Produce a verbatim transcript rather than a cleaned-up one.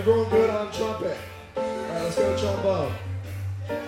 Everyone good on trumpet. All right, let's go trombone.